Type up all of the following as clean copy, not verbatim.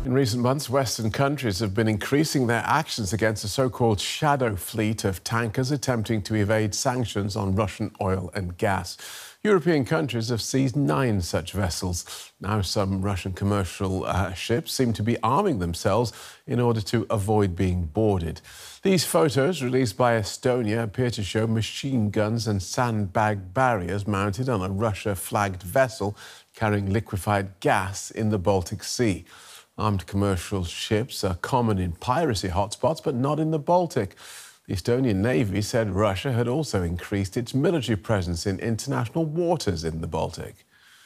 In recent months, Western countries have been increasing their actions against a so-called shadow fleet of tankers attempting to evade sanctions on Russian oil and gas. European countries have seized 9 such vessels. Now some Russian commercial ships seem to be arming themselves in order to avoid being boarded. These photos, released by Estonia, appear to show machine guns and sandbag barriers mounted on a Russia-flagged vessel carrying liquefied gas in the Baltic Sea. Armed commercial ships are common in piracy hotspots, but not in the Baltic. The Estonian Navy said Russia had also increased its military presence in international waters in the Baltic.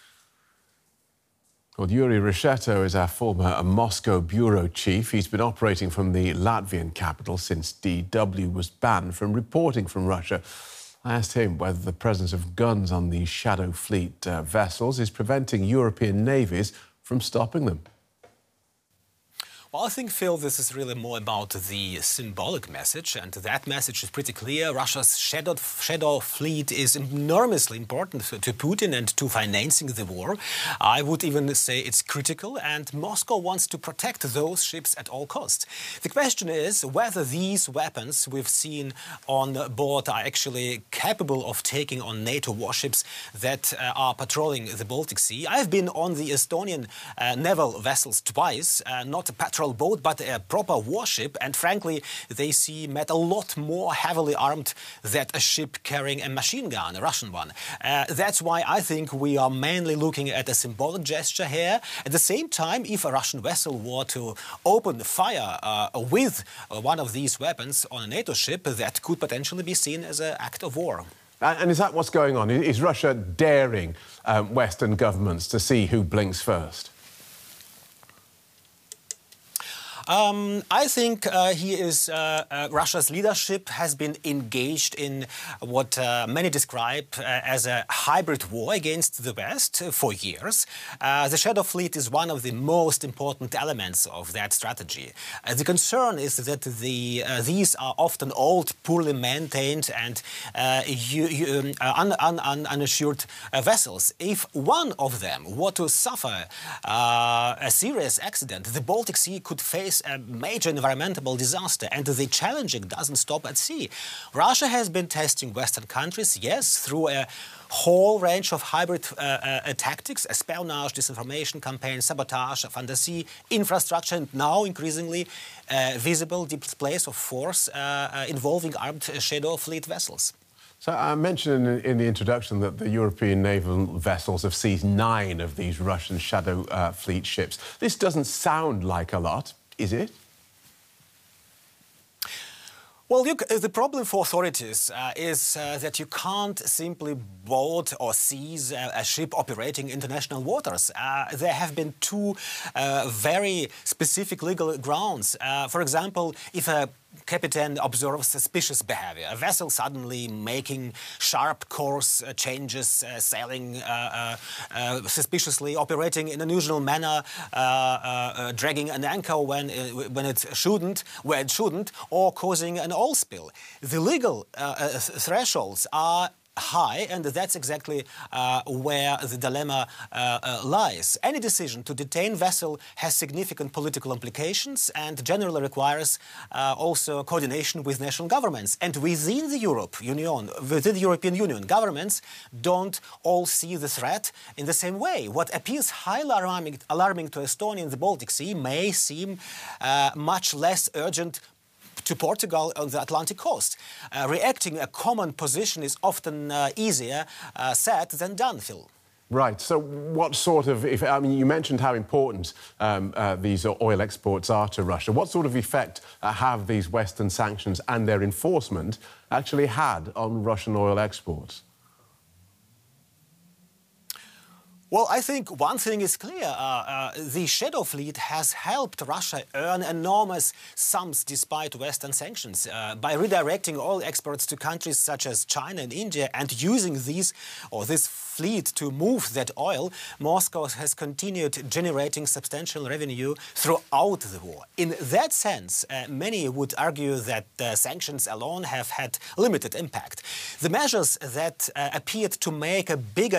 Well, Yuri Reshetto is our former Moscow bureau chief. He's been operating from the Latvian capital since DW was banned from reporting from Russia. I asked him whether the presence of guns on these shadow fleet vessels is preventing European navies from stopping them. Well, I think, Phil, this is really more about the symbolic message, and that message is pretty clear. Russia's shadow fleet is enormously important to Putin and to financing the war. I would even say it's critical, and Moscow wants to protect those ships at all costs. The question is whether these weapons we've seen on board are actually capable of taking on NATO warships that are patrolling the Baltic Sea. I've been on the Estonian naval vessels twice, not a patrol boat, but a proper warship, and frankly, they seem a lot more heavily armed than a ship carrying a machine gun, a Russian one. That's why I think we are mainly looking at a symbolic gesture here. At the same time, if a Russian vessel were to open fire with one of these weapons on a NATO ship, that could potentially be seen as an act of war. And is that what's going on? Is Russia daring Western governments to see who blinks first? I think Russia's leadership has been engaged in what many describe as a hybrid war against the West for years. The Shadow Fleet is one of the most important elements of that strategy. The concern is that these are often old, poorly maintained and unassured vessels. If one of them were to suffer a serious accident, the Baltic Sea could face a major environmental disaster, and the challenging doesn't stop at sea. Russia has been testing Western countries, yes, through a whole range of hybrid tactics: espionage, disinformation campaigns, sabotage of undersea infrastructure, and now increasingly visible displays of force involving armed Shadow Fleet vessels. So I mentioned in the introduction that the European naval vessels have seized 9 of these Russian Shadow Fleet ships. This doesn't sound like a lot, is it? Well, look, the problem for authorities is that you can't simply board or seize a ship operating international waters. There have been 2 very specific legal grounds. For example, if a captain observes suspicious behavior, a vessel suddenly making sharp course changes, sailing suspiciously, operating in an unusual manner, dragging an anchor when it shouldn't, where it shouldn't, or causing an oil spill. The legal thresholds are high, and that's exactly where the dilemma lies. Any decision to detain vessel has significant political implications and generally requires also coordination with national governments. And within the European Union, governments don't all see the threat in the same way. What appears highly alarming to Estonia in the Baltic Sea may seem much less urgent to Portugal on the Atlantic coast. Reacting a common position is often easier said than done, Phil. Right. So what sort of, I mean, you mentioned how important these oil exports are to Russia. What sort of effect have these Western sanctions and their enforcement actually had on Russian oil exports? Well, I think one thing is clear. The Shadow Fleet has helped Russia earn enormous sums despite Western sanctions. By redirecting oil exports to countries such as China and India and using this fleet to move that oil, Moscow has continued generating substantial revenue throughout the war. In that sense, many would argue that sanctions alone have had limited impact. The measures that appeared to make a bigger